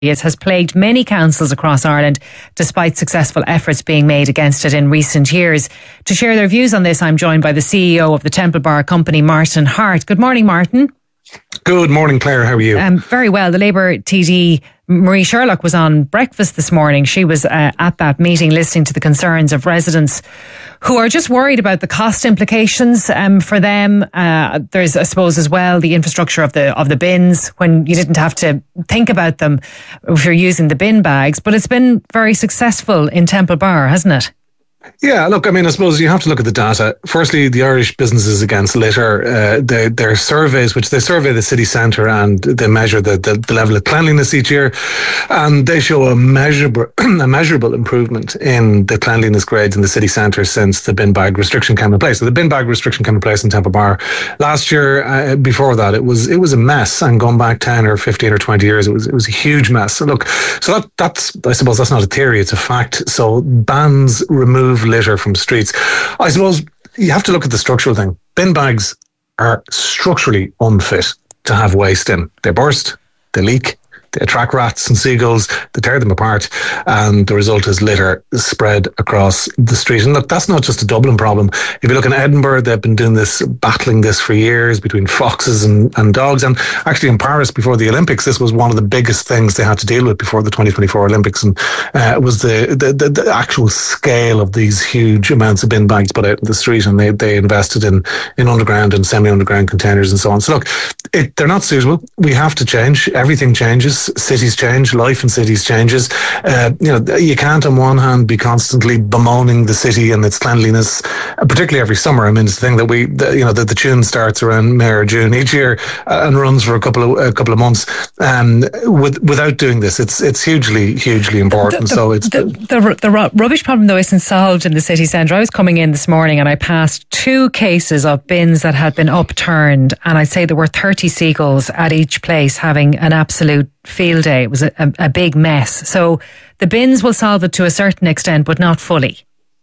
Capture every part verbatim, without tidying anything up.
has plagued many councils across Ireland, despite successful efforts being made against it in recent years. To share their views on this, I'm joined by the C E O of the Temple Bar Company, Martin Hart. Good morning, Martin. Good morning, Claire. How are you? Um, very well. The Labour T D, Marie Sherlock, was on breakfast this morning. She was uh, at that meeting listening to the concerns of residents who are just worried about the cost implications um, for them. Uh, there's, I suppose, as well, the infrastructure of the of the bins, when you didn't have to think about them if you're using the bin bags. But it's been very successful in Temple Bar, hasn't it? Yeah, look, I mean, I suppose you have to look at the data. Firstly, the Irish Businesses Against Litter, uh, they, their surveys, which they survey the city centre and they measure the, the, the level of cleanliness each year, and they show a measurable, a measurable improvement in the cleanliness grades in the city centre since the bin bag restriction came in place. So the bin bag restriction came in place in Temple Bar last year. Uh, before that, it was it was a mess, and going back ten or fifteen or twenty years, it was it was a huge mess. So look, so that that's I suppose that's not a theory; it's a fact. So bans remove litter from streets. I suppose you have to look at the structural thing. Bin bags are structurally unfit to have waste in. They burst, they leak, they attract rats and seagulls, they tear them apart, and the result is litter spread across the street. And look, that's not just a Dublin problem. If you look in Edinburgh, they've been doing this, battling this for years between foxes and, and dogs. And actually in Paris, before the Olympics, this was one of the biggest things they had to deal with before the twenty twenty-four Olympics. And uh, it was the, the, the, the actual scale of these huge amounts of bin bags put out in the street. And they, they invested in, in underground and semi-underground containers and so on. So look, it, they're not suitable. We have to change. Everything changes. Cities change, life in cities changes. Uh, you know, you can't on one hand be constantly bemoaning the city and its cleanliness, particularly every summer. I mean, it's the thing that we, the, you know, that the tune starts around May or June each year uh, and runs for a couple of a couple of months. Um, with, without doing this, it's it's hugely hugely important. The, the, so it's the, the, the rubbish problem though isn't solved in the city centre. I was coming in this morning and I passed two cases of bins that had been upturned, and I'd say there were thirty seagulls at each place having an absolute field day. It was a, a, a big mess. So the bins will solve it to a certain extent, but not fully.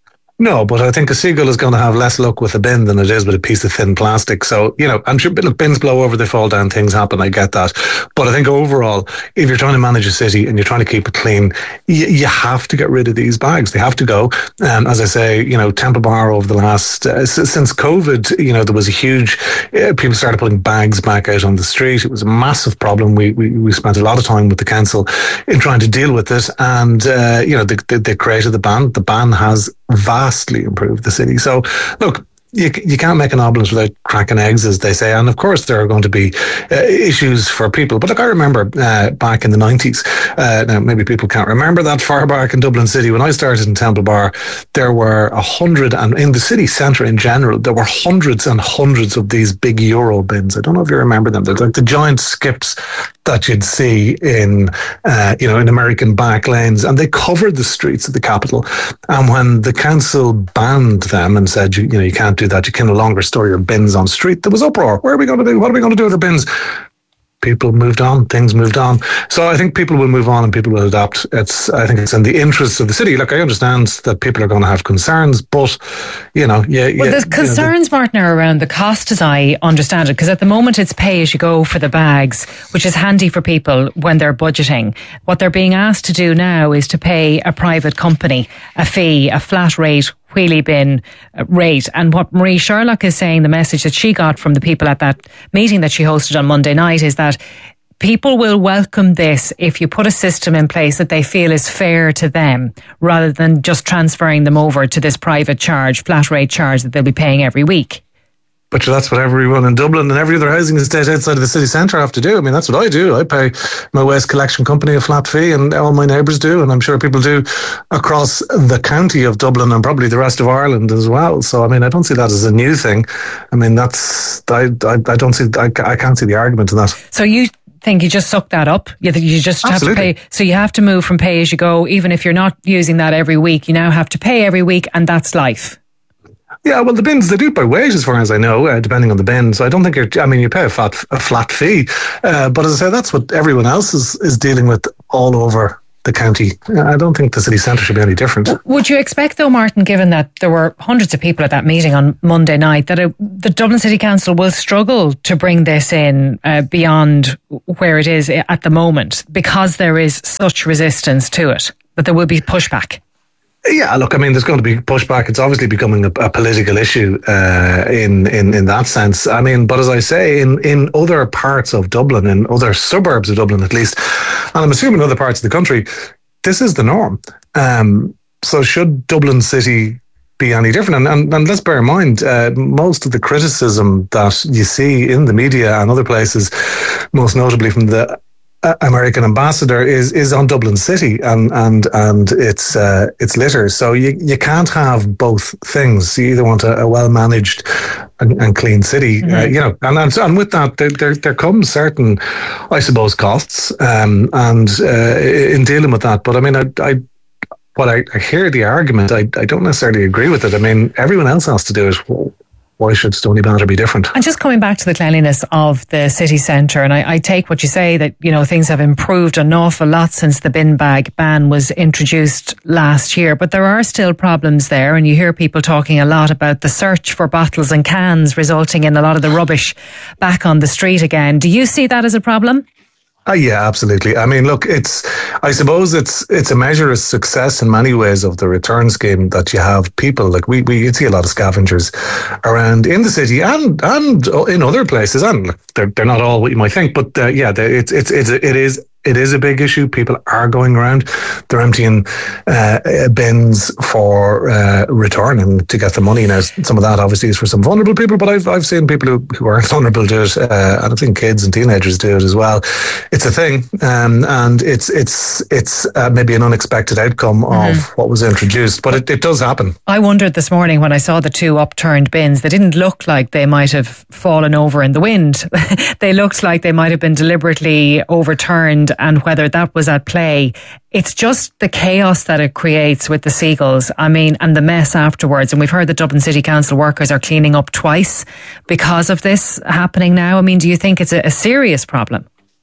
No, but I think a seagull is going to have less luck with a bin than it is with a piece of thin plastic. So, you know, I'm sure look, bins blow over, they fall down, things happen, I get that. But I think overall, if you're trying to manage a city and you're trying to keep it clean, you, you have to get rid of these bags. They have to go. Um, as I say, you know, Temple Bar over the last, uh, since COVID, you know, there was a huge, uh, people started putting bags back out on the street. It was a massive problem. We we, we spent a lot of time with the council in trying to deal with it. And, uh, you know, they, they, they created the ban. The ban has vastly improved the city. So, look, you you can't make an omelette without cracking eggs, as they say. And of course, there are going to be uh, issues for people. But look, I remember uh, back in the nineties, uh, now maybe people can't remember that far back in Dublin City, when I started in Temple Bar, there were a hundred, and in the city centre in general, there were hundreds and hundreds of these big Euro bins. I don't know if you remember them. They're like the giant skips that you'd see in, uh, you know, in American back lanes, and they covered the streets of the capital. And when the council banned them and said, you, you know, you can't do that, you can no longer store your bins on street, there was uproar. Where are we going to do? What are we going to do with our bins? People moved on, things moved on. So I think people will move on and people will adapt. It's, I think it's in the interests of the city. Look, I understand that people are going to have concerns, but, you know, yeah. Well, yeah, the concerns, you know, the, Martin, are around the cost, as I understand it, because at the moment it's pay as you go for the bags, which is handy for people when they're budgeting. What they're being asked to do now is to pay a private company a fee, a flat rate, wheelie bin rate. And what Marie Sherlock is saying, the message that she got from the people at that meeting that she hosted on Monday night, is that people will welcome this if you put a system in place that they feel is fair to them, rather than just transferring them over to this private charge, flat rate charge that they'll be paying every week. But that's what everyone in Dublin and every other housing estate outside of the city centre have to do. I mean, that's what I do. I pay my waste collection company a flat fee, and all my neighbours do, and I'm sure people do across the county of Dublin and probably the rest of Ireland as well. So, I mean, I don't see that as a new thing. I mean, that's, I, I, I don't see, I, I can't see the argument in that. So you think you just suck that up? You, you just Absolutely. have to pay. So you have to move from pay as you go, even if you're not using that every week. You now have to pay every week, and that's life. Yeah, well, the bins, they do by weight, as far as I know, uh, depending on the bin. So I don't think you're, I mean, you pay a flat, a flat fee. Uh, but as I say, that's what everyone else is, is dealing with all over the county. I don't think the city centre should be any different. Would you expect, though, Martin, given that there were hundreds of people at that meeting on Monday night, that it, the Dublin City Council will struggle to bring this in uh, beyond where it is at the moment because there is such resistance to it, that there will be pushback? Yeah, look, I mean, there's going to be pushback. It's obviously becoming a, a political issue uh, in, in in that sense. I mean, but as I say, in, in other parts of Dublin, in other suburbs of Dublin at least, and I'm assuming other parts of the country, this is the norm. Um, so should Dublin City be any different? And, and, and let's bear in mind, uh, most of the criticism that you see in the media and other places, most notably from the Uh, American ambassador, is is on Dublin City and and and its uh, its litter. So you you can't have both things. You either want a, a well managed and, and clean city, mm-hmm. uh, you know. And, and and with that, there there, there comes certain, I suppose, costs um, and uh, in dealing with that. But I mean, I. I But I, I hear the argument. I, I don't necessarily agree with it. I mean, everyone else has to do it. Well, why should Stoneybatter be different? And just coming back to the cleanliness of the city centre, and I, I take what you say that, you know, things have improved an awful lot since the bin bag ban was introduced last year, but there are still problems there, and you hear people talking a lot about the search for bottles and cans resulting in a lot of the rubbish back on the street again. Do you see that as a problem? Uh, yeah, absolutely. I mean, look, it's, I suppose it's it's a measure of success in many ways of the return scheme that you have people, like we, we see a lot of scavengers around in the city and and in other places, and they're they're not all what you might think, but uh, yeah, it's it's it's it is it is a big issue. People are going around, they're emptying uh, bins for uh, return and to get the money. Now, some of that obviously is for some vulnerable people, but I've I've seen people who, who aren't vulnerable do it, uh, and I think kids and teenagers do it as well. It's a thing, um, and it's it's it's uh, maybe an unexpected outcome of mm-hmm. what was introduced, but it, it does happen. I wondered this morning when I saw the two upturned bins, they didn't look like they might have fallen over in the wind. They looked like they might have been deliberately overturned, and whether that was at play. It's just the chaos that it creates with the seagulls. I mean, and the mess afterwards. And we've heard that Dublin City Council workers are cleaning up twice because of this happening now. I mean, do you think it's a, a serious problem?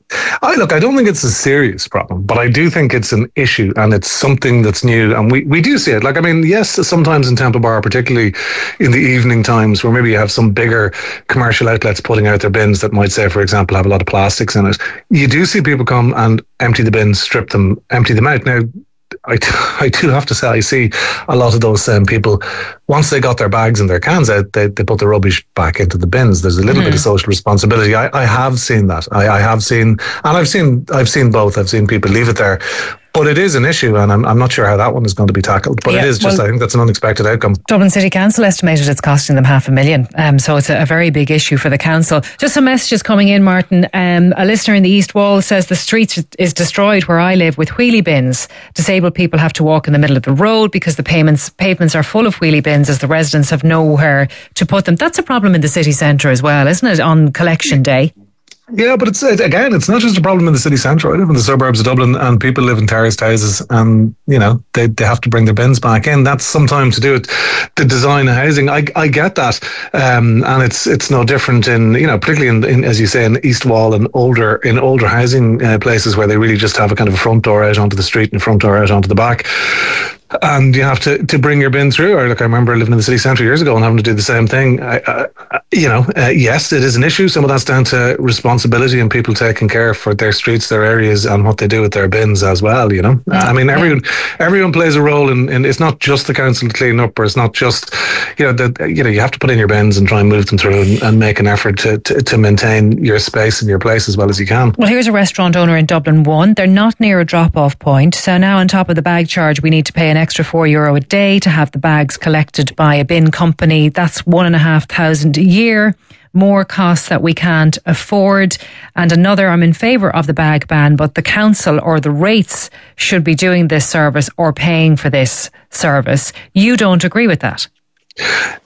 I look, I don't think it's a serious problem, but I do think it's an issue, and it's something that's new, and we, we do see it. Like, I mean, yes, sometimes in Temple Bar, particularly in the evening times, where maybe you have some bigger commercial outlets putting out their bins that might say, for example, have a lot of plastics in it. You do see people come and empty the bins, strip them, empty them out. Now, I, I do have to say, I see a lot of those same people, once they got their bags and their cans out, they, they put the rubbish back into the bins. There's a little mm. bit of social responsibility. I, I have seen that. I, I have seen, and I've seen, I've seen both. I've seen people leave it there. But it is an issue, and I'm, I'm not sure how that one is going to be tackled. But yeah, it is just, well, I think that's an unexpected outcome. Dublin City Council estimated it's costing them half a million. Um, so it's a, a very big issue for the council. Just some messages coming in, Martin. Um, a listener in the East Wall says the street is destroyed where I live with wheelie bins. Disabled people have to walk in the middle of the road because the pavements, pavements are full of wheelie bins as the residents have nowhere to put them. That's a problem in the city centre as well, isn't it, on collection day? Yeah, but it's again, it's not just a problem in the city centre. I live in the suburbs of Dublin, and people live in terraced houses, and you know they, they have to bring their bins back in. That's sometimes to do with the design of housing. I I get that, um, and it's it's no different in you know particularly in, in as you say in East Wall and older in older housing uh, places where they really just have a kind of a front door out onto the street and a front door out onto the back. And you have to, to bring your bin through. Or like I remember living in the city centre years ago and having to do the same thing. I, I, you know, uh, yes, it is an issue. Some of that's down to responsibility and people taking care for their streets, their areas, and what they do with their bins as well. You know, yeah. I mean, everyone everyone plays a role in, in. It's not just the council to clean up, or it's not just you know that you know you have to put in your bins and try and move them through and, and make an effort to, to to maintain your space and your place as well as you can. Well, here's a restaurant owner in Dublin One. They're not near a drop-off point, so now on top of the bag charge, we need to pay an extra four euro a day to have the bags collected by a bin company. That's one and a half thousand a year. More costs that we can't afford. And another, I'm in favour of the bag ban, but the council or the rates should be doing this service or paying for this service. You don't agree with that? No.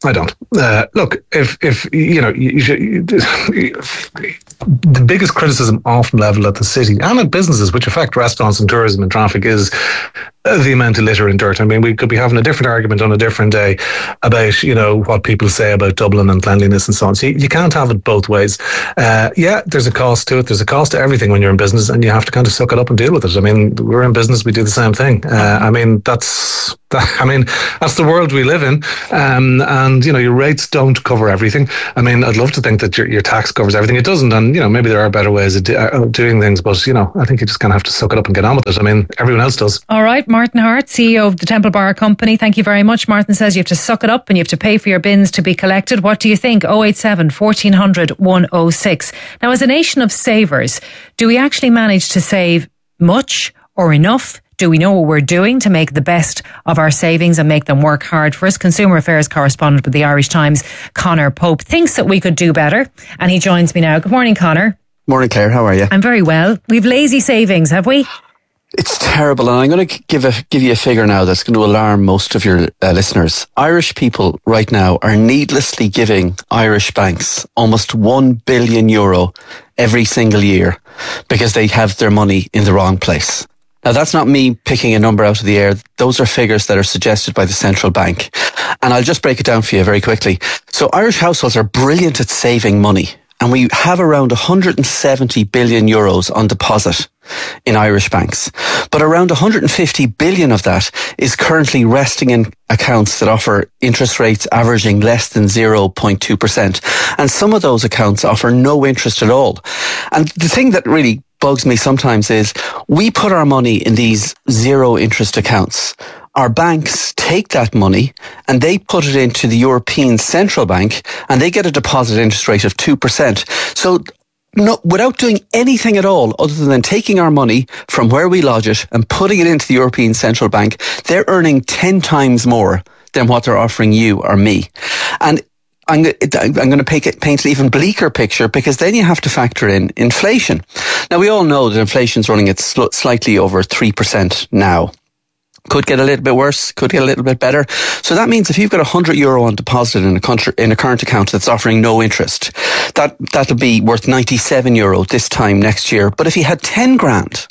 I don't. Uh, look, if if you know, you should, you, the biggest criticism often leveled at the city and at businesses, which affect restaurants and tourism and traffic, is the amount of litter and dirt. I mean, we could be having a different argument on a different day about, you know, what people say about Dublin and cleanliness and so on. So you, you can't have it both ways. Uh, yeah, there's a cost to it. There's a cost to everything when you're in business, and you have to kind of suck it up and deal with it. I mean, we're in business, we do the same thing. Uh, I mean, that's that, I mean, that's the world we live in. Um, and, you know, your rates don't cover everything. I mean, I'd love to think that your, your tax covers everything. It doesn't. And, you know, maybe there are better ways of, do, of doing things, but, you know, I think you just kind of have to suck it up and get on with it. I mean, everyone else does. All right. Martin Hart, C E O of the Temple Bar Company. Thank you very much. Martin says you have to suck it up and you have to pay for your bins to be collected. What do you think? oh eight seven, fourteen hundred, one oh six. Now, as a nation of savers, do we actually manage to save much or enough? Do we know what we're doing to make the best of our savings and make them work hard for us? Consumer Affairs correspondent with the Irish Times, Conor Pope, thinks that we could do better. And he joins me now. Good morning, Conor. Morning, Claire. How are you? I'm very well. We've lazy savings, have we? It's terrible, and I'm going to give a give you a figure now that's going to alarm most of your uh, listeners. Irish people right now are needlessly giving Irish banks almost one billion euro every single year because they have their money in the wrong place. Now, that's not me picking a number out of the air. Those are figures that are suggested by the central bank. And I'll just break it down for you very quickly. So Irish households are brilliant at saving money. And we have around one hundred seventy billion euros on deposit in Irish banks. But around one hundred fifty billion of that is currently resting in accounts that offer interest rates averaging less than zero point two percent. And some of those accounts offer no interest at all. And the thing that really bugs me sometimes is we put our money in these zero interest accounts. Our banks take that money and they put it into the European Central Bank and they get a deposit interest rate of two percent. So no, without doing anything at all other than taking our money from where we lodge it and putting it into the European Central Bank, they're earning ten times more than what they're offering you or me. And I'm, I'm going to paint an even bleaker picture because then you have to factor in inflation. Now, we all know that inflation's running at sl- slightly over three percent now. Could get a little bit worse, could get a little bit better. So that means if you've got one hundred euro on deposit in a, country, in a current account that's offering no interest, that, that'll be worth ninety-seven euro this time next year. But if you had ten grand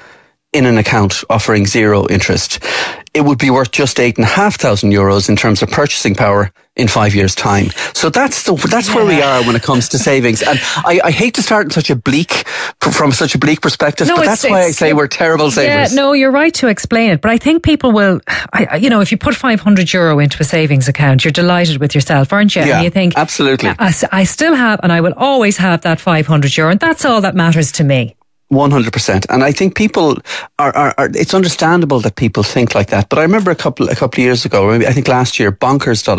in an account offering zero interest, it would be worth just eight and a half thousand euros in terms of purchasing power in five years' time. So that's the that's where we are when it comes to savings. And I, I hate to start in such a bleak, from such a bleak perspective, no, but that's why I say we're terrible savers. Yeah, no, you're right to explain it. But I think people will, I, you know, if you put five hundred euro into a savings account, you're delighted with yourself, aren't you? Yeah, and you think, absolutely. I, I still have, and I will always have that five hundred euro, and that's all that matters to me. one hundred percent. And I think people are, are, are, it's understandable that people think like that. But I remember a couple, a couple of years ago, I think last year, bonkers dot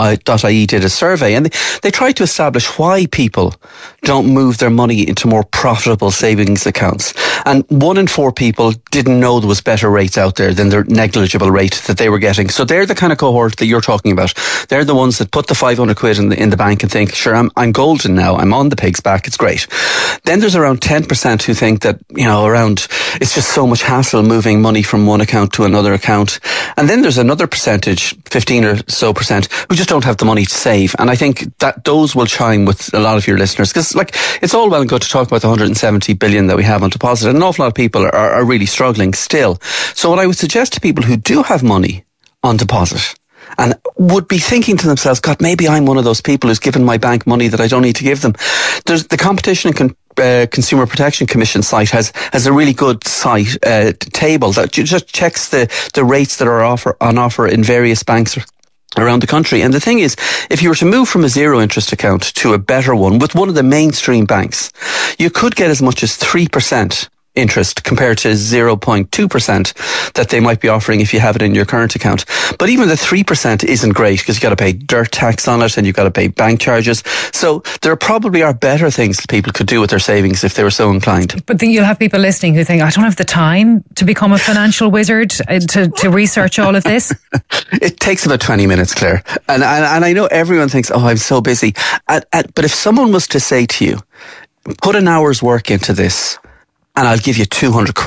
I E did a survey and they, they tried to establish why people don't move their money into more profitable savings accounts. And one in four people didn't know there was better rates out there than their negligible rate that they were getting. So they're the kind of cohort that you're talking about. They're the ones that put the five hundred quid in the, in the bank and think, sure, I'm, I'm golden now. I'm on the pig's back. It's great. Then there's around ten percent who think that, you know, around, it's just so much hassle moving money from one account to another account. And then there's another percentage, fifteen or so percent, who just don't have the money to save. And I think that those will chime with a lot of your listeners. Because, like, it's all well and good to talk about the one hundred seventy billion that we have on deposit. And an awful lot of people are, are really struggling still. So what I would suggest to people who do have money on deposit and would be thinking to themselves, God, maybe I'm one of those people who's given my bank money that I don't need to give them. There's the Competition and Con- uh, Consumer Protection Commission site has has a really good site uh, table that just checks the, the rates that are offer on offer in various banks around the country. And the thing is, if you were to move from a zero interest account to a better one with one of the mainstream banks, you could get as much as three percent interest compared to zero point two percent that they might be offering if you have it in your current account. But even the three percent isn't great because you've got to pay dirt tax on it and you've got to pay bank charges. So there probably are better things that people could do with their savings if they were so inclined. But then you'll have people listening who think, I don't have the time to become a financial wizard, uh, to, to research all of this. It takes about twenty minutes, Claire. And, and, and I know everyone thinks, oh, I'm so busy. And, and, but if someone was to say to you, put an hour's work into this, and I'll give you two hundred quid.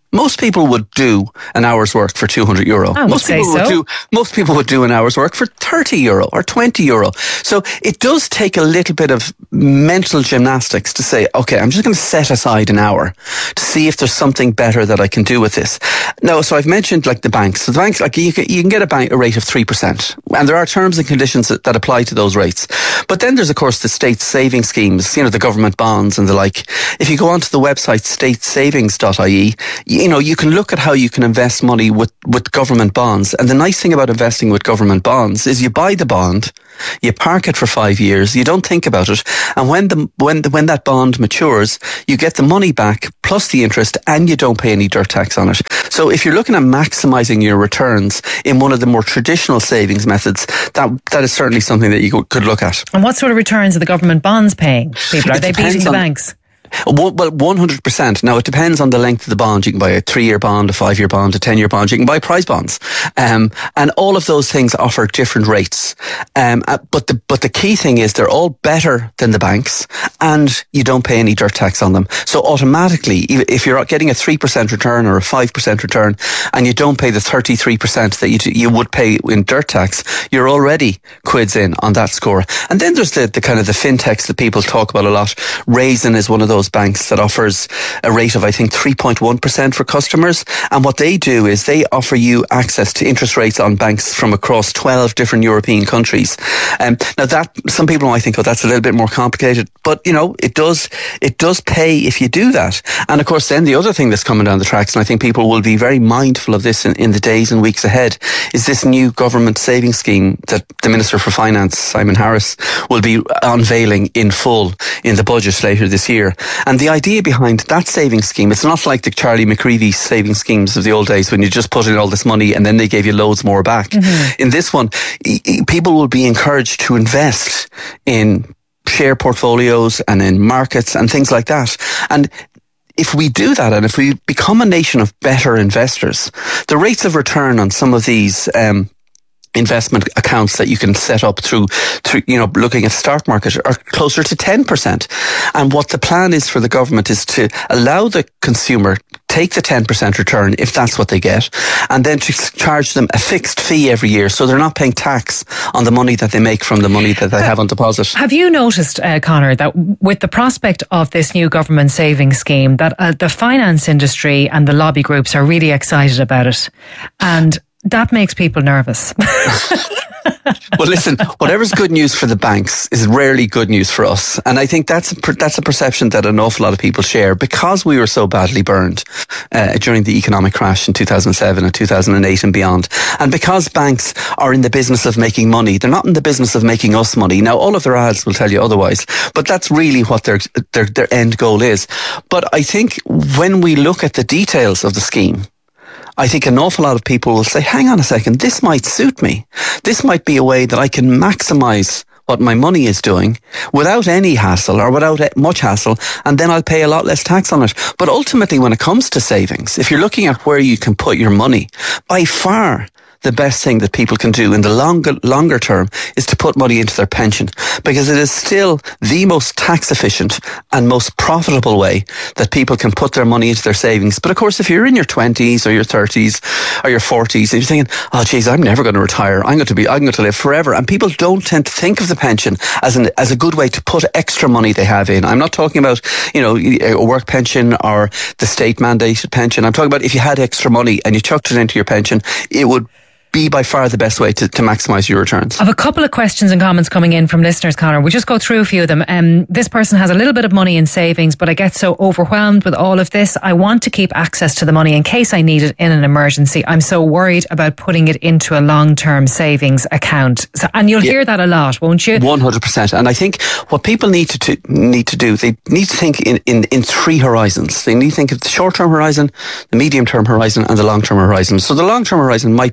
Most people would do an hour's work for two hundred euro. I would most say people so. would do most people would do an hour's work for thirty euro or twenty euro. So it does take a little bit of mental gymnastics to say, okay, I'm just going to set aside an hour to see if there's something better that I can do with this. No, so I've mentioned like the banks. So the banks, like you can, you can get a bank a rate of three percent, and there are terms and conditions that, that apply to those rates. But then there's of course the state saving schemes, you know, the government bonds and the like. If you go onto the website state savings dot I E, you know, you can look at how you can invest money with, with government bonds. And the nice thing about investing with government bonds is you buy the bond, you park it for five years, you don't think about it. And when the, when the, when that bond matures, you get the money back plus the interest and you don't pay any dirt tax on it. So if you're looking at maximizing your returns in one of the more traditional savings methods, that, that is certainly something that you could look at. And what sort of returns are the government bonds paying people? Are It they beating the on- banks? Well, one hundred percent. Now, it depends on the length of the bond. You can buy a three-year bond, a five-year bond, a ten-year bond. You can buy prize bonds. Um, and all of those things offer different rates. Um, uh, but the, but the key thing is they're all better than the banks and you don't pay any dirt tax on them. So automatically, if you're getting a three percent return or a five percent return and you don't pay the thirty-three percent that you, you would pay in dirt tax, you're already quids in on that score. And then there's the, the kind of the fintechs that people talk about a lot. Raisin is one of those banks that offers a rate of, I think, three point one percent for customers. And what they do is they offer you access to interest rates on banks from across twelve different European countries. Um, now that, some people might think, oh, that's a little bit more complicated, but you know, it does, it does pay if you do that. And of course, then the other thing that's coming down the tracks, and I think people will be very mindful of this in, in the days and weeks ahead, is this new government savings scheme that the Minister for Finance, Simon Harris, will be unveiling in full in the budget later this year. And the idea behind that savings scheme, it's not like the Charlie McCreevy savings schemes of the old days when you just put in all this money and then they gave you loads more back. Mm-hmm. In this one, people will be encouraged to invest in share portfolios and in markets and things like that. And if we do that, and if we become a nation of better investors, the rates of return on some of these um, investment accounts that you can set up through, through, you know, looking at stock market are closer to ten percent. And what the plan is for the government is to allow the consumer take the ten percent return if that's what they get, and then to charge them a fixed fee every year so they're not paying tax on the money that they make from the money that they have on deposit. Have you noticed, uh, Conor, that with the prospect of this new government savings scheme, that uh, the finance industry and the lobby groups are really excited about it? And that makes people nervous. Well, listen, whatever's good news for the banks is rarely good news for us. And I think that's a, that's a perception that an awful lot of people share because we were so badly burned uh, during the economic crash in two thousand seven and two thousand eight and beyond. And because banks are in the business of making money, they're not in the business of making us money. Now, all of their ads will tell you otherwise, but that's really what their, their, their end goal is. But I think when we look at the details of the scheme, I think an awful lot of people will say, hang on a second, this might suit me. This might be a way that I can maximize what my money is doing without any hassle or without much hassle, and then I'll pay a lot less tax on it. But ultimately, when it comes to savings, if you're looking at where you can put your money, by far the best thing that people can do in the longer longer term is to put money into their pension, because it is still the most tax efficient and most profitable way that people can put their money into their savings. But of course, if you're in your twenties or your thirties or your forties and you're thinking, oh geez, I'm never going to retire, I'm going to be I'm going to live forever, and people don't tend to think of the pension as an as a good way to put extra money they have in. I'm not talking about, you know, a work pension or the state mandated pension. I'm talking about if you had extra money and you chucked it into your pension, it would be by far the best way to, to maximise your returns. I have a couple of questions and comments coming in from listeners, Conor. We'll just go through a few of them. Um, this person has a little bit of money in savings, but I get so overwhelmed with all of this. I want to keep access to the money in case I need it in an emergency. I'm so worried about putting it into a long-term savings account. So, and you'll yeah. hear that a lot, won't you? one hundred percent. And I think what people need to, to need to do, they need to think in, in, in three horizons. They need to think of the short-term horizon, the medium-term horizon, and the long-term horizon. So the long-term horizon might be putting it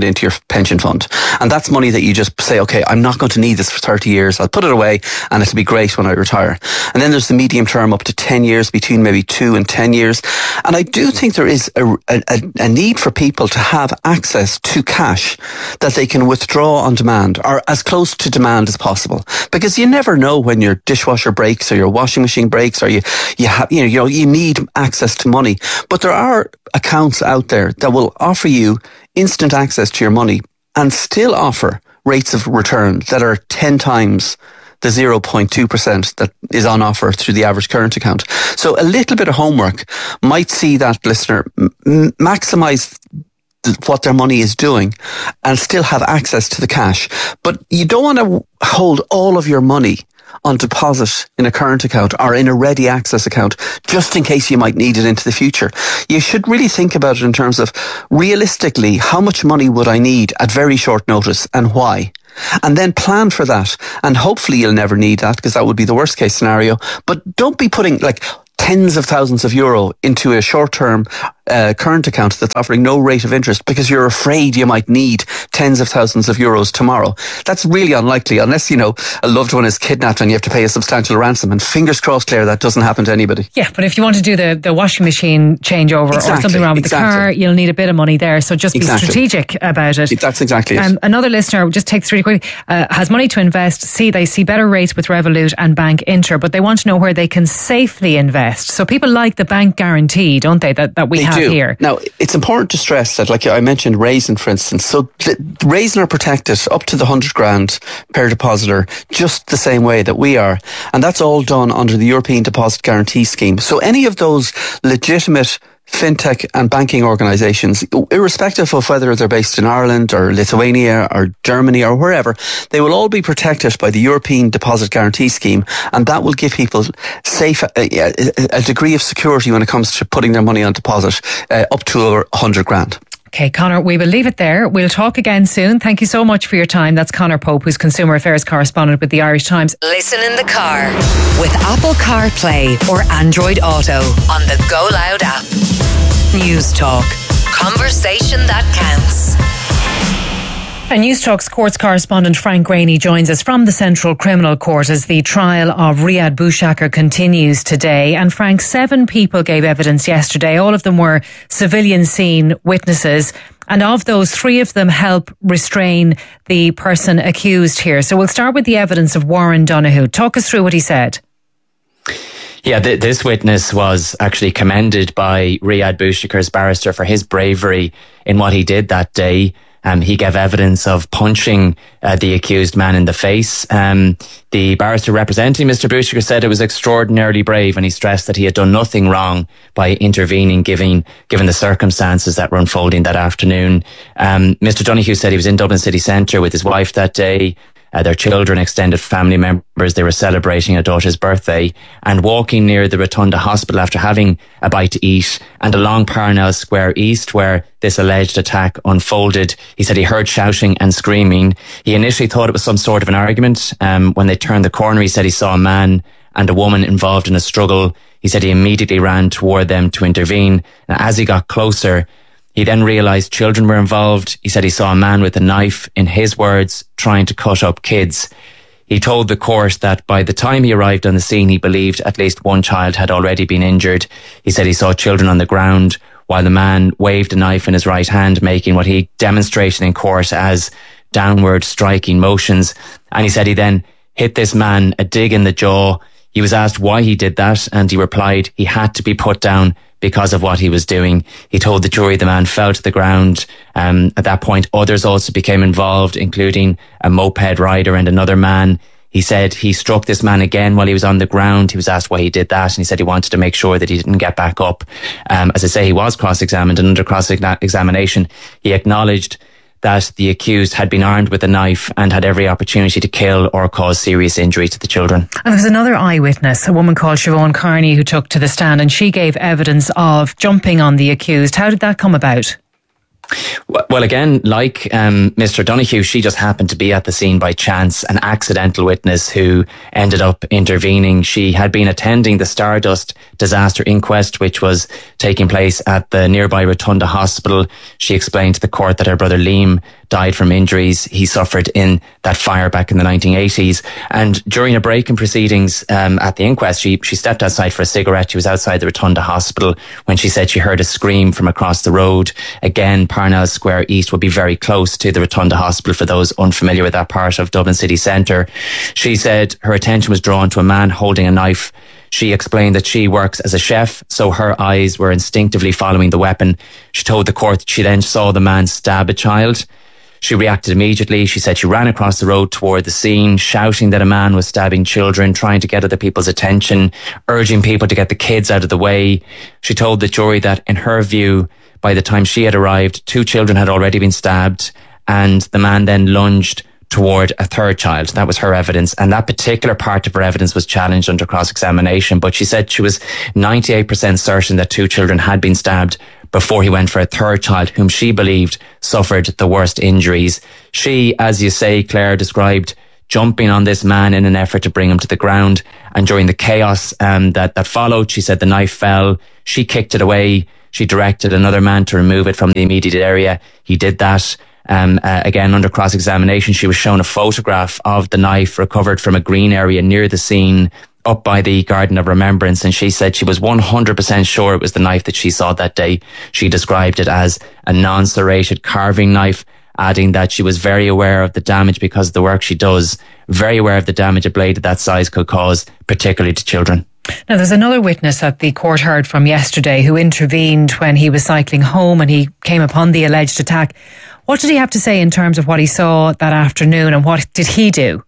it into your pension fund. And that's money that you just say, okay, I'm not going to need this for thirty years. I'll put it away and it'll be great when I retire. And then there's the medium term up to ten years, between maybe two and ten years. And I do think there is a, a, a need for people to have access to cash that they can withdraw on demand, or as close to demand as possible. Because you never know when your dishwasher breaks or your washing machine breaks, or you, you have, you know, you know, you need access to money. But there are accounts out there that will offer you instant access to your money and still offer rates of return that are ten times the zero point two percent that is on offer through the average current account. So a little bit of homework might see that listener m- maximise what their money is doing and still have access to the cash. But you don't want to hold all of your money on deposit in a current account or in a ready access account just in case you might need it into the future. You should really think about it in terms of, realistically, how much money would I need at very short notice and why? And then plan for that. And hopefully you'll never need that, because that would be the worst case scenario. But don't be putting like tens of thousands of euro into a short-term uh, current account that's offering no rate of interest because you're afraid you might need tens of thousands of euros tomorrow. That's really unlikely, unless, you know, a loved one is kidnapped and you have to pay a substantial ransom. And fingers crossed, Claire, that doesn't happen to anybody. Yeah, but if you want to do the, the washing machine changeover exactly, or something wrong with exactly. the car, you'll need a bit of money there. So just exactly. be strategic about it. That's exactly um, it. Another listener, just takes really quickly, uh, has money to invest. See, they see better rates with Revolut and Bank Inter, but they want to know where they can safely invest. So people like the bank guarantee, don't they, that, that we they have do. here? Now, it's important to stress that, like I mentioned, Raisin, for instance. So Raisin are protected up to the hundred grand per depositor, just the same way that we are. And that's all done under the European Deposit Guarantee Scheme. So any of those legitimate fintech and banking organisations, irrespective of whether they're based in Ireland or Lithuania or Germany or wherever, they will all be protected by the European Deposit Guarantee Scheme, and that will give people safe a, a degree of security when it comes to putting their money on deposit, uh, up to one hundred grand. Okay, Conor, we will leave it there. We'll talk again soon. Thank you so much for your time. That's Conor Pope, who's Consumer Affairs Correspondent with the Irish Times. Listen in the car with Apple CarPlay or Android Auto on the Go Loud app. News Talk. Conversation that counts. And News Talk's courts correspondent Frank Greaney joins us from the Central Criminal Court as the trial of Riyad Bouchakr continues today. And Frank, seven people gave evidence yesterday. All of them were civilian scene witnesses. And of those, three of them help restrain the person accused here. So we'll start with the evidence of Warren Donoghue. Talk us through what he said. Yeah, th- this witness was actually commended by Riyad Bouchakr's barrister for his bravery in what he did that day. Um, he gave evidence of punching uh, the accused man in the face. Um, the barrister representing Mister Bouchakr said it was extraordinarily brave, and he stressed that he had done nothing wrong by intervening, given given the circumstances that were unfolding that afternoon. Um, Mister Donoghue said he was in Dublin city centre with his wife that day. Uh, their children, extended family members, they were celebrating a daughter's birthday, and walking near the Rotunda Hospital after having a bite to eat, and along Parnell Square East where this alleged attack unfolded. He said he heard shouting and screaming. He initially thought it was some sort of an argument. Um, when they turned the corner, he said he saw a man and a woman involved in a struggle. He said he immediately ran toward them to intervene. And as he got closer, he then realised children were involved. He said he saw a man with a knife, in his words, trying to cut up kids. He told the court that by the time he arrived on the scene, he believed at least one child had already been injured. He said he saw children on the ground while the man waved a knife in his right hand, making what he demonstrated in court as downward striking motions. And he said he then hit this man a dig in the jaw. He was asked why he did that, and he replied he had to be put down because of what he was doing. He told the jury the man fell to the ground. Um, at that point, others also became involved, including a moped rider and another man. He said he struck this man again while he was on the ground. He was asked why he did that, and he said he wanted to make sure that he didn't get back up. Um, as I say, he was cross-examined, and under cross-examination, he acknowledged that the accused had been armed with a knife and had every opportunity to kill or cause serious injury to the children. And there was another eyewitness, a woman called Siobhan Carney, who took to the stand, and she gave evidence of jumping on the accused. How did that come about? Well, again, like um, Mister Donoghue, she just happened to be at the scene by chance, an accidental witness who ended up intervening. She had been attending the Stardust disaster inquest, which was taking place at the nearby Rotunda Hospital. She explained to the court that her brother Liam died from injuries he suffered in that fire back in the nineteen eighties. And during a break in proceedings um, at the inquest, she, she stepped outside for a cigarette. She was outside the Rotunda Hospital when she said she heard a scream from across the road. Again, Parnell Square East would be very close to the Rotunda Hospital for those unfamiliar with that part of Dublin city centre. She said her attention was drawn to a man holding a knife. She explained that she works as a chef, so her eyes were instinctively following the weapon. She told the court that she then saw the man stab a child. She reacted immediately. She said she ran across the road toward the scene, shouting that a man was stabbing children, trying to get other people's attention, urging people to get the kids out of the way. She told the jury that, in her view, by the time she had arrived, two children had already been stabbed, and the man then lunged toward a third child. That was her evidence, and that particular part of her evidence was challenged under cross-examination, but she said she was ninety-eight percent certain that two children had been stabbed before he went for a third child, whom she believed suffered the worst injuries. She, as you say, Claire, described jumping on this man in an effort to bring him to the ground, and during the chaos um, that, that followed, she said the knife fell. She kicked it away. She directed another man to remove it from the immediate area. He did that. Um, uh, again, under cross-examination, she was shown a photograph of the knife recovered from a green area near the scene up by the Garden of Remembrance, and she said she was one hundred percent sure it was the knife that she saw that day. She described it as a non-serrated carving knife, adding that she was very aware of the damage because of the work she does, very aware of the damage a blade of that size could cause, particularly to children. Now, there's another witness that the court heard from yesterday who intervened when he was cycling home and he came upon the alleged attack. What did he have to say in terms of what he saw that afternoon, and what did he do?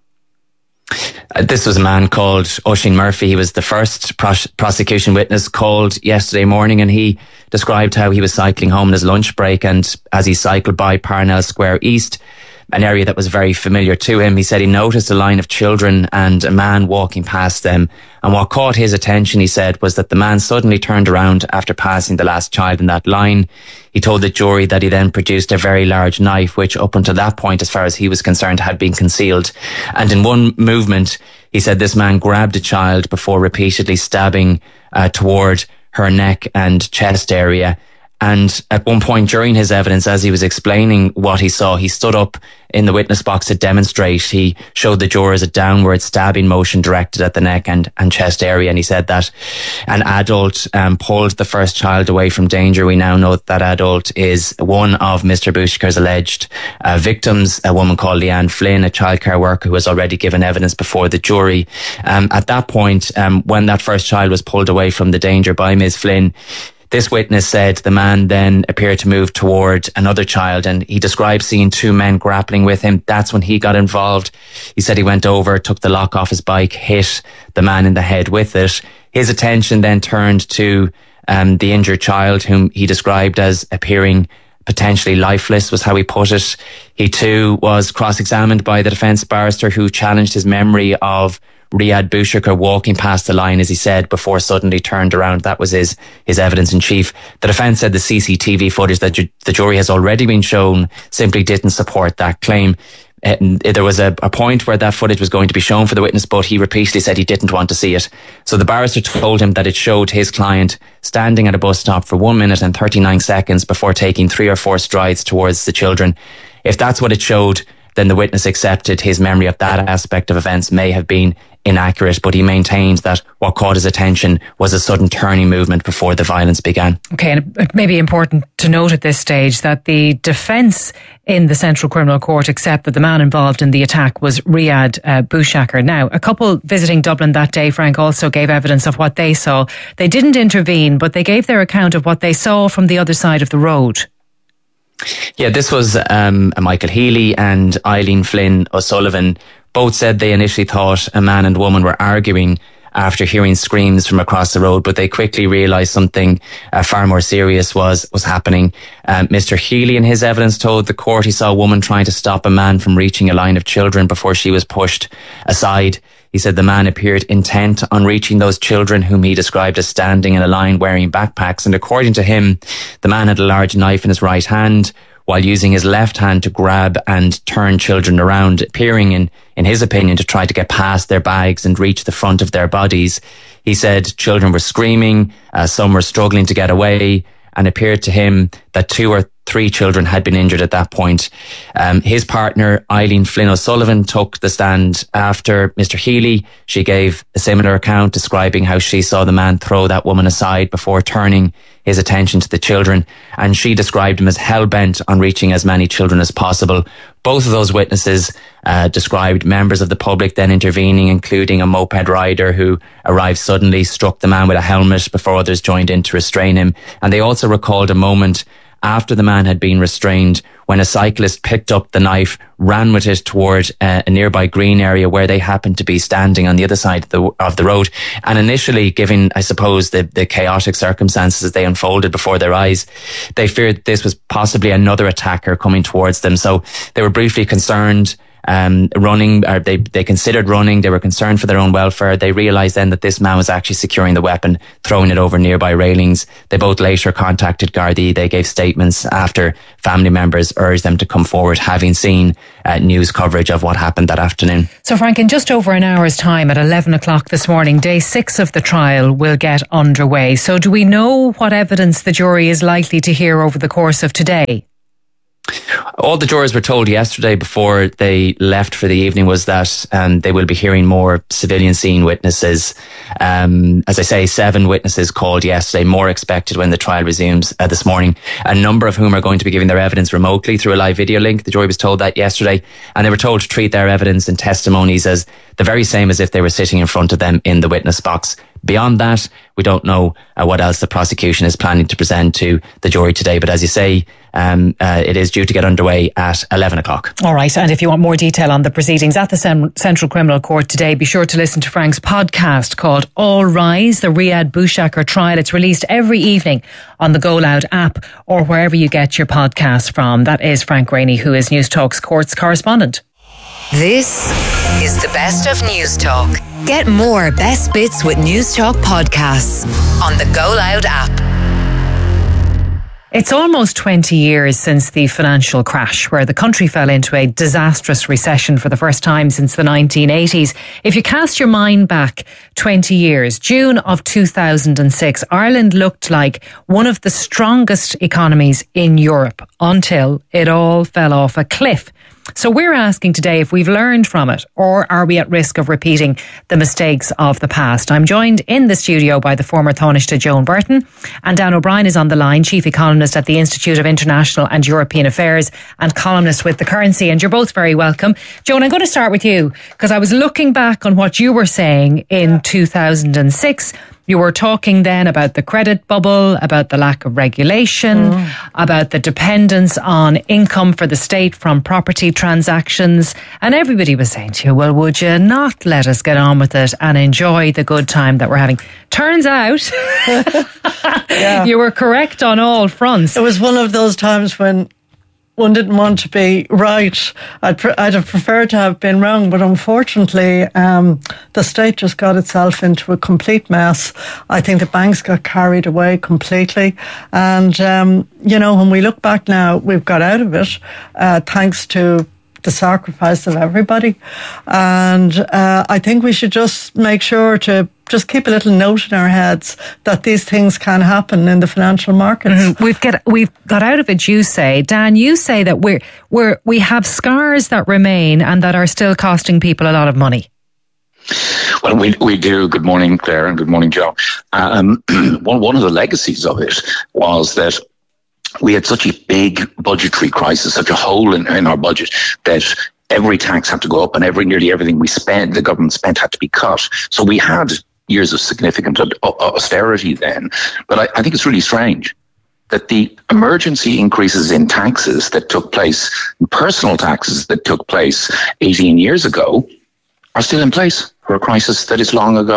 Uh, this was a man called Oisin Murphy. He was the first pros- prosecution witness called yesterday morning, and he described how he was cycling home on his lunch break, and as he cycled by Parnell Square East, an area that was very familiar to him, he said he noticed a line of children and a man walking past them. And what caught his attention, he said, was that the man suddenly turned around after passing the last child in that line. He told the jury that he then produced a very large knife, which up until that point, as far as he was concerned, had been concealed. And in one movement, he said this man grabbed a child before repeatedly stabbing uh, toward her neck and chest area. And at one point during his evidence, as he was explaining what he saw, he stood up in the witness box to demonstrate. He showed the jurors a downward stabbing motion directed at the neck and, and chest area. And he said that an adult um, pulled the first child away from danger. We now know that that adult is one of Mister Bushiker's alleged uh, victims, a woman called Leanne Flynn, a childcare worker who has already given evidence before the jury. Um, at that point, um, when that first child was pulled away from the danger by Miz Flynn, this witness said the man then appeared to move toward another child, and he described seeing two men grappling with him. That's when he got involved. He said he went over, took the lock off his bike, hit the man in the head with it. His attention then turned to um, the injured child, whom he described as appearing potentially lifeless, was how he put it. He too was cross-examined by the defence barrister, who challenged his memory of Riyad Bushiker walking past the line, as he said, before suddenly turned around. That was his his evidence in chief. The defence said the C C T V footage that ju- the jury has already been shown simply didn't support that claim. Uh, there was a, a point where that footage was going to be shown for the witness, but he repeatedly said he didn't want to see it. So the barrister told him that it showed his client standing at a bus stop for one minute and thirty-nine seconds before taking three or four strides towards the children. If that's what it showed, then the witness accepted his memory of that aspect of events may have been inaccurate, but he maintained that what caught his attention was a sudden turning movement before the violence began. Okay, and it may be important to note at this stage that the defence in the Central Criminal Court accept that the man involved in the attack was Riyad uh, Bushiker. Now, a couple visiting Dublin that day, Frank, also gave evidence of what they saw. They didn't intervene, but they gave their account of what they saw from the other side of the road. Yeah, this was um, Michael Healy and Eileen Flynn O'Sullivan. Both said they initially thought a man and woman were arguing after hearing screams from across the road, but they quickly realised something uh, far more serious was was happening. Um, Mister Healy, in his evidence, told the court he saw a woman trying to stop a man from reaching a line of children before she was pushed aside. He said the man appeared intent on reaching those children, whom he described as standing in a line wearing backpacks. And according to him, the man had a large knife in his right hand, while using his left hand to grab and turn children around, appearing in, in his opinion, to try to get past their bags and reach the front of their bodies. He said children were screaming, uh, some were struggling to get away, and appeared to him that two or three children had been injured at that point. Um, his partner, Eileen Flynn O'Sullivan, took the stand after Mister Healy. She gave a similar account describing how she saw the man throw that woman aside before turning his attention to the children. And she described him as hell-bent on reaching as many children as possible. Both of those witnesses uh, described members of the public then intervening, including a moped rider who arrived suddenly, struck the man with a helmet before others joined in to restrain him. And they also recalled a moment after the man had been restrained when a cyclist picked up the knife, ran with it toward uh, a nearby green area where they happened to be standing on the other side of the, of the road. And initially, given, I suppose, the, the chaotic circumstances as they unfolded before their eyes, they feared this was possibly another attacker coming towards them. So they were briefly concerned. Um, running, or they, they considered running. They were concerned for their own welfare. They realised then that this man was actually securing the weapon, throwing it over nearby railings. They both later contacted Gardaí. They gave statements after family members urged them to come forward, having seen uh, news coverage of what happened that afternoon. So, Frank, in just over an hour's time, at eleven o'clock this morning, day six of the trial will get underway. So do we know what evidence the jury is likely to hear over the course of today? All the jurors were told yesterday before they left for the evening was that um, they will be hearing more civilian scene witnesses. Um, as I say, seven witnesses called yesterday, more expected when the trial resumes uh, this morning, a number of whom are going to be giving their evidence remotely through a live video link. The jury was told that yesterday, and they were told to treat their evidence and testimonies as the very same as if they were sitting in front of them in the witness box. Beyond that, we don't know uh, what else the prosecution is planning to present to the jury today. But as you say, um, uh, it is due to get underway at eleven o'clock. All right. And if you want more detail on the proceedings at the Sem- Central Criminal Court today, be sure to listen to Frank's podcast called All Rise, the Riyad Bouchakr trial. It's released every evening on the Go Loud app or wherever you get your podcasts from. That is Frank Rainey, who is News Talk's courts correspondent. This is the best of News Talk. Get more best bits with News Talk podcasts on the Go Loud app. It's almost twenty years since the financial crash, where the country fell into a disastrous recession for the first time since the nineteen eighties. If you cast your mind back twenty years, June of two thousand six, Ireland looked like one of the strongest economies in Europe until it all fell off a cliff. So we're asking today if we've learned from it, or are we at risk of repeating the mistakes of the past? I'm joined in the studio by the former Taoiseach Joan Burton, and Dan O'Brien is on the line, Chief Economist at the Institute of International and European Affairs and columnist with The Currency, and you're both very welcome. Joan, I'm going to start with you, because I was looking back on what you were saying in two thousand six. You were talking then about the credit bubble, about the lack of regulation, mm. about the dependence on income for the state from property transactions. And everybody was saying to you, well, would you not let us get on with it and enjoy the good time that we're having? Turns out yeah. you were correct on all fronts. It was one of those times when one didn't want to be right. I'd, pre- I'd have preferred to have been wrong, but unfortunately, um, the state just got itself into a complete mess. I think the banks got carried away completely. And, um, you know, when we look back now, we've got out of it, uh, thanks to the sacrifice of everybody. And uh, I think we should just make sure to just keep a little note in our heads that these things can happen in the financial markets. Mm-hmm. We've get we've got out of it, you say. Dan, you say that we're we're we have scars that remain and that are still costing people a lot of money. Well, we we do. Good morning, Claire, and good morning, Joe. Um, one one of the legacies of it was that we had such a big budgetary crisis, such a hole in, in our budget, that every tax had to go up and every nearly everything we spent, the government spent, had to be cut. So we had years of significant austerity then. But I, I think it's really strange that the emergency increases in taxes that took place, personal taxes that took place eighteen years ago, are still in place for a crisis that is long ago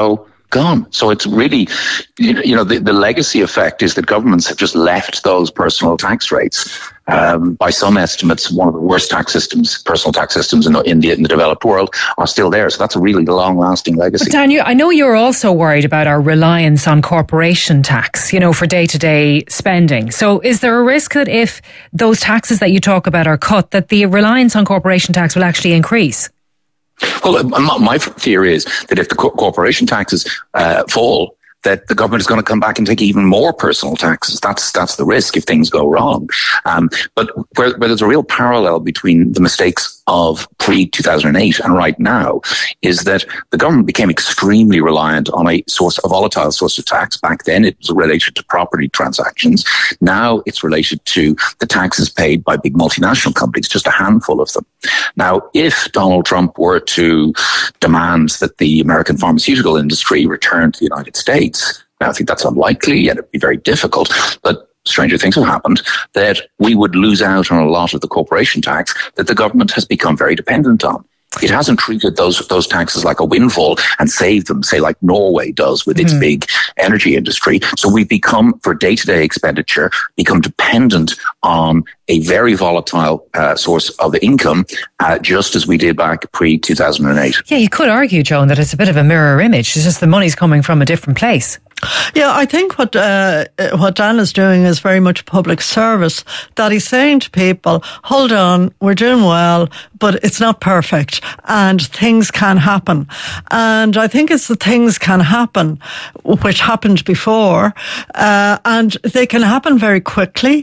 gone. So it's really, you know, the, the legacy effect is that governments have just left those personal tax rates. Um, by some estimates, one of the worst tax systems, personal tax systems in the, in the, in the developed world, are still there. So that's a really long-lasting legacy. But Dan, you, I know you're also worried about our reliance on corporation tax, you know, for day-to-day spending. So is there a risk that if those taxes that you talk about are cut, that the reliance on corporation tax will actually increase? Well, my theory is that if the corporation taxes uh, fall, that the government is going to come back and take even more personal taxes. That's that's the risk if things go wrong. Um, but where, where there's a real parallel between the mistakes of pre two thousand eight and right now is that the government became extremely reliant on a source, a volatile source of tax. Back then it was related to property transactions. Now it's related to the taxes paid by big multinational companies, just a handful of them. Now, if Donald Trump were to demand that the American pharmaceutical industry return to the United States, now I think that's unlikely and it'd be very difficult, but stranger things have happened, that we would lose out on a lot of the corporation tax that the government has become very dependent on. It hasn't treated those those taxes like a windfall and saved them, say, like Norway does with its mm. big energy industry. So we've become, for day-to-day expenditure, become dependent on a very volatile uh, source of income, uh, just as we did back pre two thousand eight. Yeah, you could argue, Joan, that it's a bit of a mirror image. It's just the money's coming from a different place. Yeah, I think what uh, what Dan is doing is very much public service, that he's saying to people, hold on, we're doing well, but it's not perfect and things can happen. And I think it's the things can happen, which happened before, uh, and they can happen very quickly.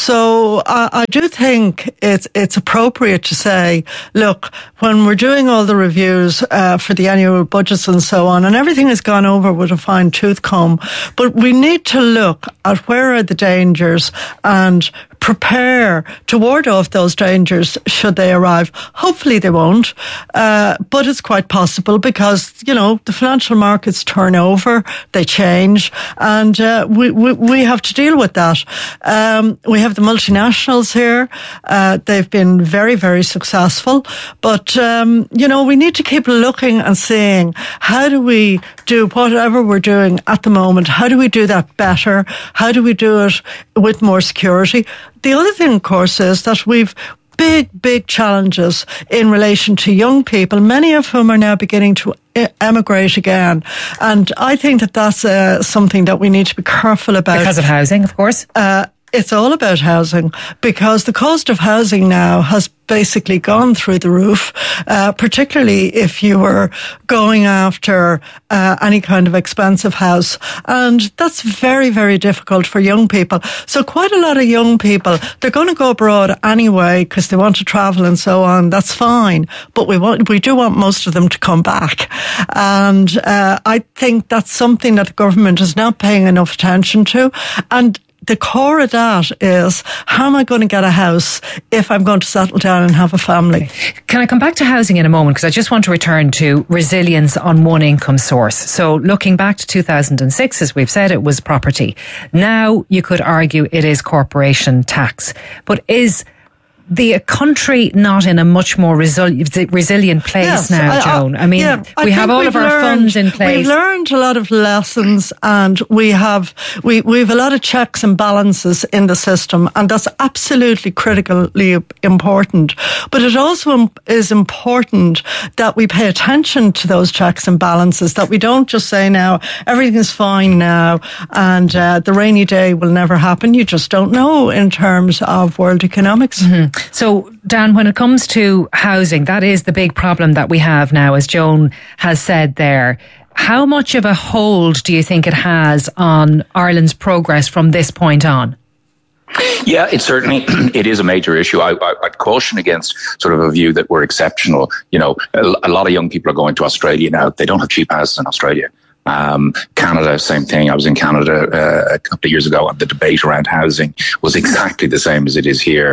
So I, I do think it's it's appropriate to say, look, when we're doing all the reviews uh, for the annual budgets and so on, and everything has gone over with a fine tooth comb, but we need to look at where are the dangers and prepare to ward off those dangers should they arrive. Hopefully they won't, uh, but it's quite possible because, you know, the financial markets turn over, they change, and uh, we, we we have to deal with that. Um, we have the multinationals here. Uh, they've been very, very successful, but, um, you know, we need to keep looking and seeing how do we do whatever we're doing at the moment, how do we do that better? How do we do it with more security? The other thing, of course, is that we've big, big challenges in relation to young people, many of whom are now beginning to emigrate again. And I think that that's uh, something that we need to be careful about. Because of housing, of course. Uh, it's all about housing, because the cost of housing now has basically gone through the roof, uh, particularly if you were going after uh, any kind of expensive house. And that's very, very difficult for young people. So quite a lot of young people, they're going to go abroad anyway because they want to travel and so on. That's fine. But we want, we do want most of them to come back. And uh, I think that's something that the government is not paying enough attention to. And the core of that is, how am I going to get a house if I'm going to settle down and have a family? Can I come back to housing in a moment? Because I just want to return to resilience on one income source. So looking back to two thousand six, as we've said, it was property. Now you could argue it is corporation tax. But is the country not in a much more resili- resilient place yes, now, I, Joan? I mean, yeah, I we have all of our learned, funds in place. We've learned a lot of lessons, and we have we we have a lot of checks and balances in the system, and that's absolutely critically important. But it also is important that we pay attention to those checks and balances, that we don't just say now everything is fine now and uh, the rainy day will never happen. You just don't know in terms of world economics. Mm-hmm. So, Dan, when it comes to housing, that is the big problem that we have now, as Joan has said there. How much of a hold do you think it has on Ireland's progress from this point on? Yeah, it certainly it is a major issue. I, I, I'd caution against sort of a view that we're exceptional. You know, a, a lot of young people are going to Australia now. They don't have cheap houses in Australia. Um, Canada, same thing. I was in Canada uh, a couple of years ago, and the debate around housing was exactly the same as it is here in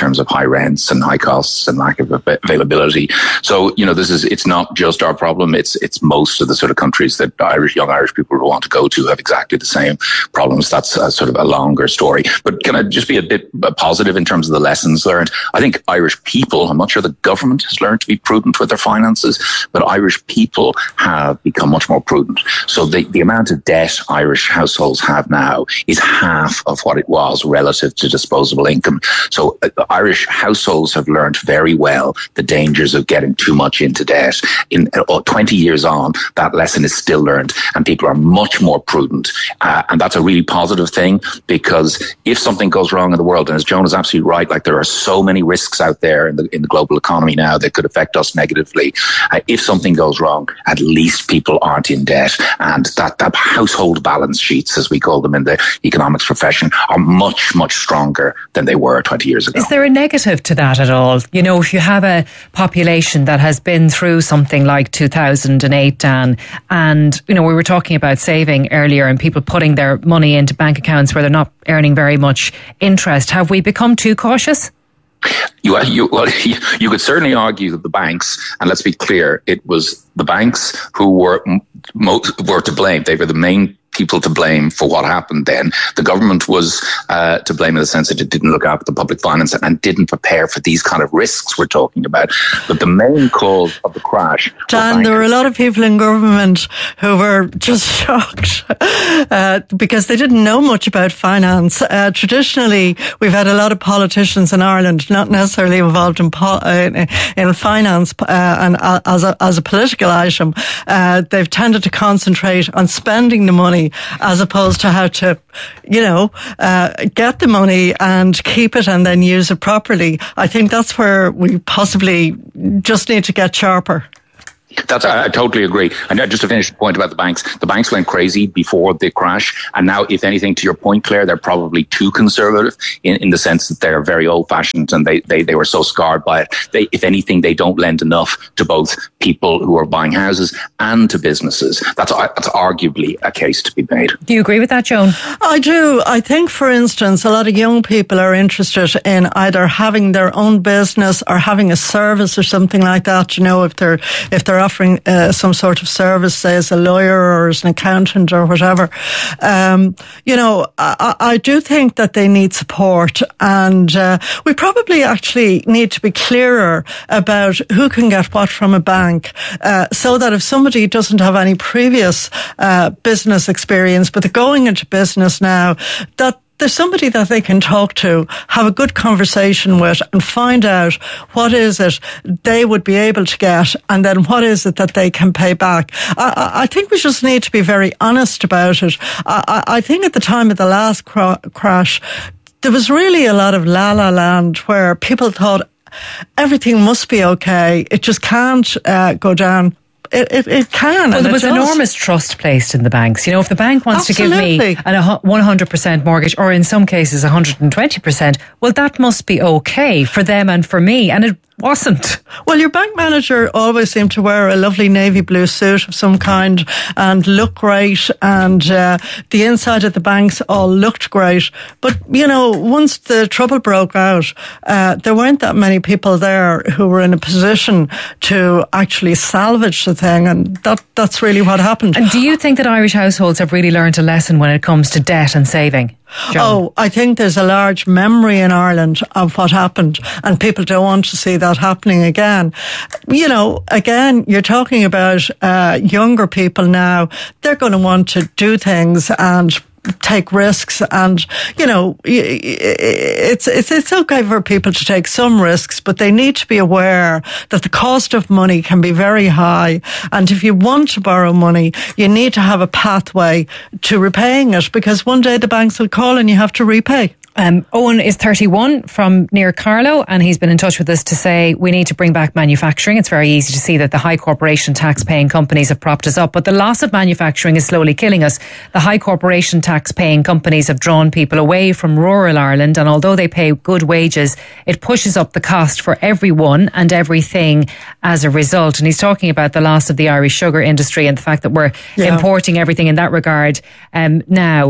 terms of high rents and high costs and lack of availability. So, you know, this is, it's not just our problem. It's, it's most of the sort of countries that Irish, young Irish people will want to go to have exactly the same problems. That's a, sort of a longer story. But can I just be a bit positive in terms of the lessons learned? I think Irish people, I'm not sure the government has learned to be prudent with their finances, but Irish people have become much more prudent. So the, the amount of debt Irish households have now is half of what it was relative to disposable income. So uh, Irish households have learned very well the dangers of getting too much into debt. In uh, twenty years on, that lesson is still learned, and people are much more prudent. Uh, and that's a really positive thing, because if something goes wrong in the world, and as Joan is absolutely right, like there are so many risks out there in the, in the global economy now that could affect us negatively. Uh, if something goes wrong, at least people aren't in debt. And that, that household balance sheets, as we call them in the economics profession, are much, much stronger than they were twenty years ago. Is there a negative to that at all? You know, if you have a population that has been through something like two thousand eight, Dan, and, you know, we were talking about saving earlier and people putting their money into bank accounts where they're not earning very much interest, have we become too cautious? You, you, well, you, you could certainly argue that the banks, and let's be clear, it was the banks who were most, were to blame. They were the main people to blame for what happened then. The government was uh, to blame in the sense that it didn't look after the public finance and didn't prepare for these kind of risks we're talking about. But the main cause of the crash... Dan, there were a lot of people in government who were just shocked uh, because they didn't know much about finance. Uh, traditionally, we've had a lot of politicians in Ireland not necessarily involved in po- uh, in finance uh, and uh, as a, as a political item. Uh, they've tended to concentrate on spending the money as opposed to how to, you know, uh, get the money and keep it and then use it properly. I think that's where we possibly just need to get sharper. That's, I, I totally agree. And just to finish the point about the banks, the banks went crazy before the crash. And now, if anything, to your point, Claire, they're probably too conservative in, in the sense that they're very old fashioned and they, they, they were so scarred by it. They, if anything, they don't lend enough to both people who are buying houses and to businesses. That's, that's arguably a case to be made. Do you agree with that, Joan? I do. I think, for instance, a lot of young people are interested in either having their own business or having a service or something like that. You know, if they're, if they're offering uh, some sort of service, say as a lawyer or as an accountant or whatever. Um, you know, I, I do think that they need support, and uh, we probably actually need to be clearer about who can get what from a bank, uh, so that if somebody doesn't have any previous uh, business experience, but they're going into business now, that there's somebody that they can talk to, have a good conversation with, and find out what is it they would be able to get, and then what is it that they can pay back. I, I think we just need to be very honest about it. I, I think at the time of the last cra- crash, there was really a lot of la-la land where people thought everything must be okay. It just can't uh, go down. It, it, it can. Well, there was does. enormous trust placed in the banks. You know, if the bank wants Absolutely. to give me a one hundred percent mortgage, or in some cases one hundred twenty percent, well, that must be okay for them and for me. And it wasn't. Well, your bank manager always seemed to wear a lovely navy blue suit of some kind and look great, and uh, the inside of the banks all looked great. But, you know, once the trouble broke out, uh, there weren't that many people there who were in a position to actually salvage the thing, and that that's really what happened. And do you think that Irish households have really learned a lesson when it comes to debt and saving? Joan? Oh, I think there's a large memory in Ireland of what happened, and people don't want to see that happening again. You know, again, you're talking about uh, younger people now. They're going to want to do things and take risks, and you know, it's it's it's okay for people to take some risks, but they need to be aware that the cost of money can be very high, and if you want to borrow money, you need to have a pathway to repaying it, because one day the banks will call and you have to repay. Um, Owen is thirty-one from near Carlow, and he's been in touch with us to say we need to bring back manufacturing. It's very easy to see that the high corporation tax paying companies have propped us up, but the loss of manufacturing is slowly killing us. The high corporation tax paying companies have drawn people away from rural Ireland, and although they pay good wages, it pushes up the cost for everyone and everything as a result. And he's talking about the loss of the Irish sugar industry and the fact that we're yeah. importing everything in that regard um, now.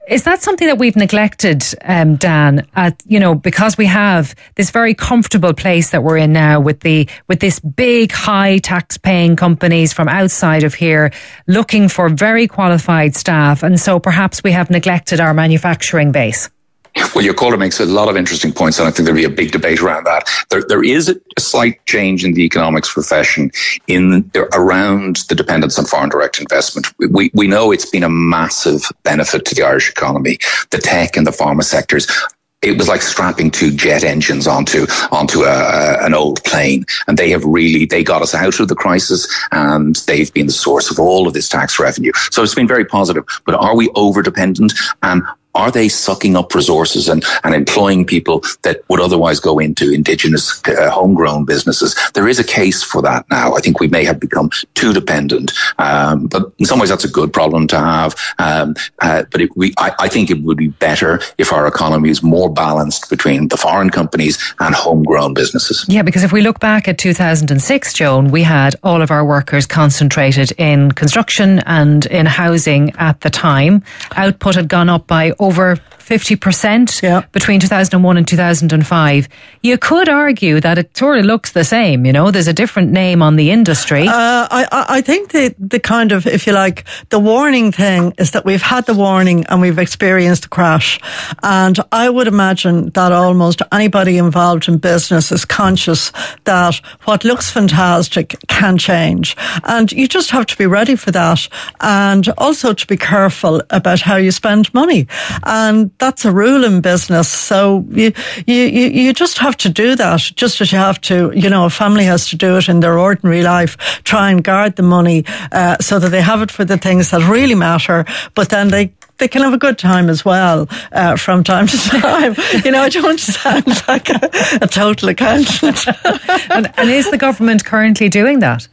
is that something that we've neglected, um, Dan? At, you know, because we have this very comfortable place that we're in now with the with this big, high tax-paying companies from outside of here looking for very qualified staff, and so perhaps we have neglected our manufacturing base. Well, your caller makes a lot of interesting points, and I think there'll be a big debate around that. There, there is a slight change in the economics profession in around the dependence on foreign direct investment. We we know it's been a massive benefit to the Irish economy, the tech and the pharma sectors. It was like strapping two jet engines onto onto a, a, an old plane, and they have really they got us out of the crisis, and they've been the source of all of this tax revenue. So it's been very positive. But are we over dependent? And are they sucking up resources and, and employing people that would otherwise go into indigenous uh, homegrown businesses? There is a case for that now. I think we may have become too dependent, um, but in some ways that's a good problem to have. Um, uh, but it, we, I, I think it would be better if our economy is more balanced between the foreign companies and homegrown businesses. Yeah, because if we look back at two thousand six, Joan, we had all of our workers concentrated in construction and in housing at the time. Output had gone up by over fifty percent yeah. between two thousand one and two thousand five. You could argue that it sort of looks the same, you know, there's a different name on the industry. Uh, I, I think the, the kind of, if you like, the warning thing is that we've had the warning and we've experienced the crash. And I would imagine that almost anybody involved in business is conscious that what looks fantastic can change. And you just have to be ready for that. And also to be careful about how you spend money. And that's a rule in business. So you, you, you just have to do that, just as you have to, you know, a family has to do it in their ordinary life, try and guard the money uh, so that they have it for the things that really matter, but then they they can have a good time as well uh, from time to time. You know, I don't sound like a, a total accountant. and, and is the government currently doing that?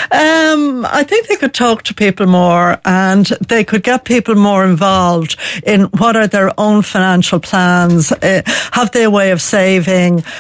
Um, I think they could talk to people more, and they could get people more involved in what are their own financial plans. Uh, have they a way of saving?